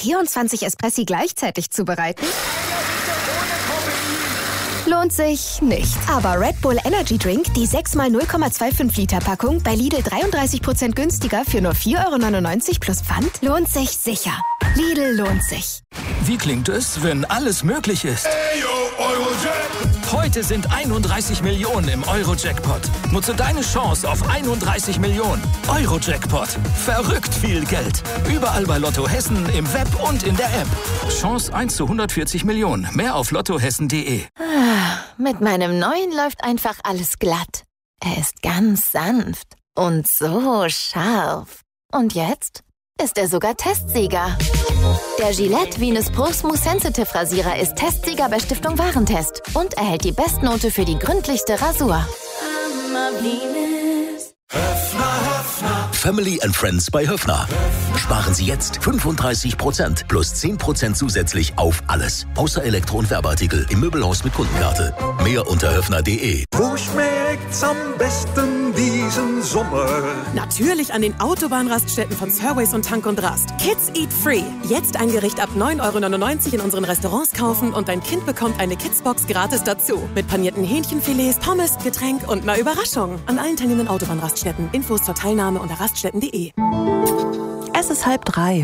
24 Espressi gleichzeitig zubereiten? Lohnt sich nicht. Aber Red Bull Energy Drink, die 6x 0,25 Liter Packung, bei Lidl 33% günstiger für nur 4,99 € plus Pfand, lohnt sich sicher. Lidl lohnt sich. Wie klingt es, wenn alles möglich ist? Heute sind 31 Millionen im Euro-Jackpot. Nutze deine Chance auf 31 Millionen. Euro-Jackpot. Verrückt viel Geld. Überall bei Lotto Hessen, im Web und in der App. Chance 1 zu 140 Millionen. Mehr auf lottohessen.de. Mit meinem neuen läuft einfach alles glatt. Er ist ganz sanft und so scharf. Und jetzt ist er sogar Testsieger. Der Gillette Venus Pro Smooth Sensitive Rasierer ist Testsieger bei Stiftung Warentest und erhält die Bestnote für die gründlichste Rasur. Family and Friends bei Höffner. Sparen Sie jetzt 35% plus 10% zusätzlich auf alles. Außer Elektro- und Werbeartikel im Möbelhaus mit Kundenkarte. Mehr unter höffner.de. Wo schmeckt's am besten diesen Sommer? Natürlich an den Autobahnraststätten von Surways und Tank und Rast. Kids Eat Free. Jetzt ein Gericht ab 9,99 € in unseren Restaurants kaufen und dein Kind bekommt eine Kidsbox gratis dazu. Mit panierten Hähnchenfilets, Pommes, Getränk und einer Überraschung. An allen teilnehmenden Autobahnraststätten. Infos zur Teilnahme unter raststätten.de. Es ist 2:30.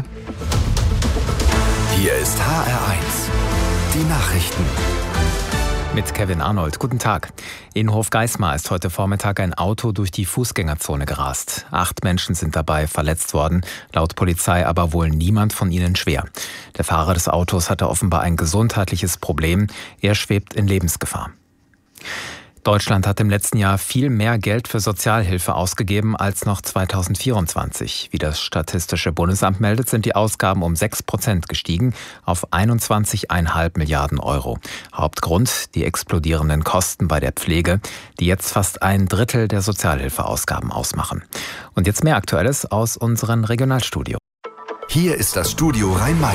Hier ist HR1. Die Nachrichten. Mit Kevin Arnold. Guten Tag. In Hofgeismar ist heute Vormittag ein Auto durch die Fußgängerzone gerast. 8 Menschen sind dabei verletzt worden, laut Polizei aber wohl niemand von ihnen schwer. Der Fahrer des Autos hatte offenbar ein gesundheitliches Problem. Er schwebt in Lebensgefahr. Deutschland hat im letzten Jahr viel mehr Geld für Sozialhilfe ausgegeben als noch 2024. Wie das Statistische Bundesamt meldet, sind die Ausgaben um 6% gestiegen auf 21,5 Milliarden €. Hauptgrund die explodierenden Kosten bei der Pflege, die jetzt fast 1/3 der Sozialhilfeausgaben ausmachen. Und jetzt mehr Aktuelles aus unserem Regionalstudio. Hier ist das Studio Rhein-Main.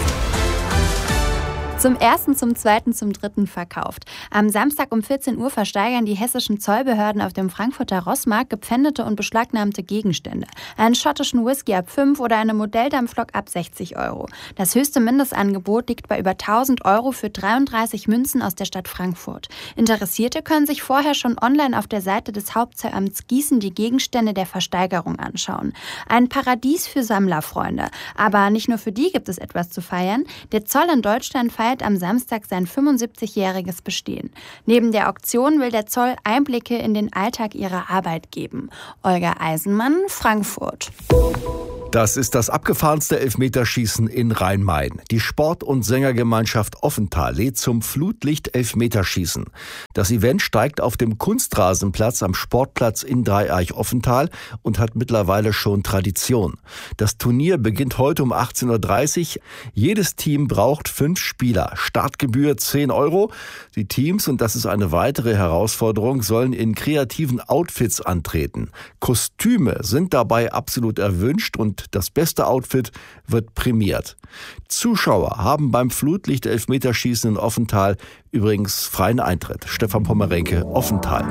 Zum 1., zum 2., zum 3. verkauft. Am Samstag um 14 Uhr versteigern die hessischen Zollbehörden auf dem Frankfurter Rossmarkt gepfändete und beschlagnahmte Gegenstände. Einen schottischen Whisky ab 5 oder eine Modelldampflok ab 60 €. Das höchste Mindestangebot liegt bei über 1.000 € für 33 Münzen aus der Stadt Frankfurt. Interessierte können sich vorher schon online auf der Seite des Hauptzollamts Gießen die Gegenstände der Versteigerung anschauen. Ein Paradies für Sammlerfreunde. Aber nicht nur für die gibt es etwas zu feiern. Der Zoll in Deutschland feiert am Samstag sein 75-jähriges Bestehen. Neben der Auktion will der Zoll Einblicke in den Alltag ihrer Arbeit geben. Olga Eisenmann, Frankfurt. Das ist das abgefahrenste Elfmeterschießen in Rhein-Main. Die Sport- und Sängergemeinschaft Offenthal lädt zum Flutlicht-Elfmeterschießen. Das Event steigt auf dem Kunstrasenplatz am Sportplatz in Dreieich-Offenthal und hat mittlerweile schon Tradition. Das Turnier beginnt heute um 18:30 Uhr. Jedes Team braucht 5 Spieler. Startgebühr 10 €. Die Teams, und das ist eine weitere Herausforderung, sollen in kreativen Outfits antreten. Kostüme sind dabei absolut erwünscht und das beste Outfit wird prämiert. Zuschauer haben beim Flutlicht-Elfmeterschießen in Offenthal übrigens freien Eintritt. Stefan Pommerenke, Offenthal.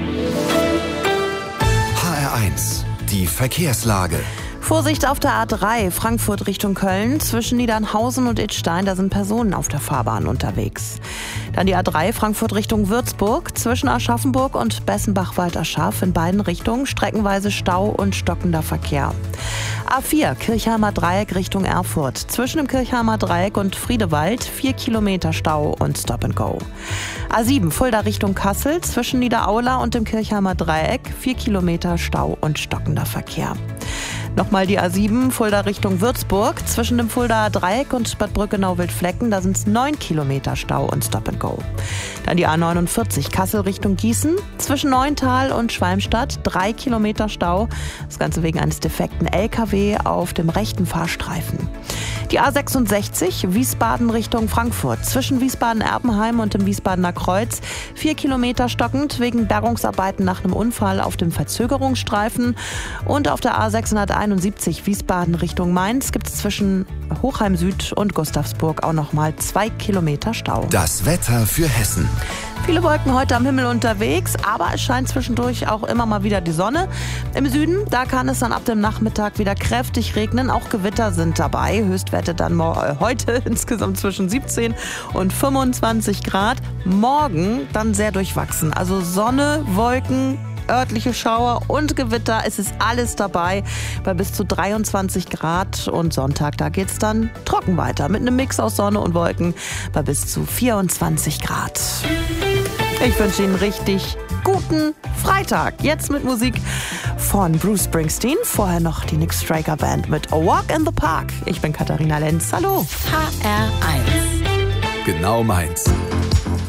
HR1, die Verkehrslage. Vorsicht auf der A3, Frankfurt Richtung Köln, zwischen Niedernhausen und Idstein, da sind Personen auf der Fahrbahn unterwegs. Dann die A3, Frankfurt Richtung Würzburg, zwischen Aschaffenburg und Bessenbach-Walderschaff in beiden Richtungen, streckenweise Stau und stockender Verkehr. A4, Kirchheimer Dreieck Richtung Erfurt, zwischen dem Kirchheimer Dreieck und Friedewald, 4 Kilometer Stau und Stop and Go. A7, Fulda Richtung Kassel, zwischen Niederaula und dem Kirchheimer Dreieck, 4 Kilometer Stau und stockender Verkehr. Nochmal die A7, Fulda Richtung Würzburg, zwischen dem Fuldaer Dreieck und Bad Brückenau-Wildflecken, da sind es 9 Kilometer Stau und Stop and Go. Dann die A49, Kassel Richtung Gießen, zwischen Neuntal und Schwalmstadt, 3 Kilometer Stau, das Ganze wegen eines defekten LKW auf dem rechten Fahrstreifen. Die A66, Wiesbaden Richtung Frankfurt, zwischen Wiesbaden-Erbenheim und dem Wiesbadener Kreuz, 4 Kilometer stockend wegen Bergungsarbeiten nach einem Unfall auf dem Verzögerungsstreifen. Und auf der A671 Wiesbaden Richtung Mainz gibt es zwischen Hochheim Süd und Gustavsburg auch nochmal 2 Kilometer Stau. Das Wetter für Hessen. Viele Wolken heute am Himmel unterwegs, aber es scheint zwischendurch auch immer mal wieder die Sonne. Im Süden, da kann es dann ab dem Nachmittag wieder kräftig regnen. Auch Gewitter sind dabei. Höchstwerte dann heute insgesamt zwischen 17 und 25 Grad. Morgen dann sehr durchwachsen. Also Sonne, Wolken, örtliche Schauer und Gewitter. Es ist alles dabei bei bis zu 23 Grad. Und Sonntag, da geht's dann trocken weiter mit einem Mix aus Sonne und Wolken bei bis zu 24 Grad. Ich wünsche Ihnen richtig guten Freitag. Jetzt mit Musik von Bruce Springsteen. Vorher noch die Nick Straker Band mit A Walk in the Park. Ich bin Katharina Lenz. Hallo. HR1. Genau meins.